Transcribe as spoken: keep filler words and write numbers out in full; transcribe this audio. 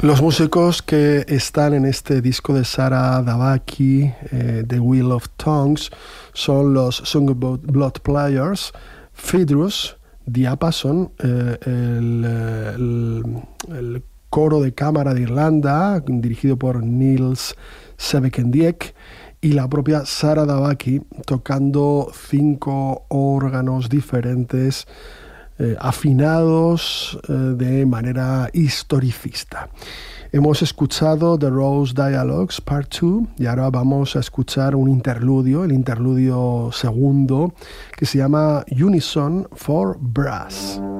Los músicos que están en este disco de Sarah Dabaki, eh, The Wheel of Tongues, son los Song Blood Players, Phaedrus, Diapason, eh, el, el, el coro de cámara de Irlanda, dirigido por Niels Sebekendiek, y la propia Sarah Dabaki, tocando cinco órganos diferentes, Eh, afinados eh, de manera historicista. Hemos escuchado The Rose Dialogues Part dos y ahora vamos a escuchar un interludio, el interludio segundo, que se llama Unison for Brass.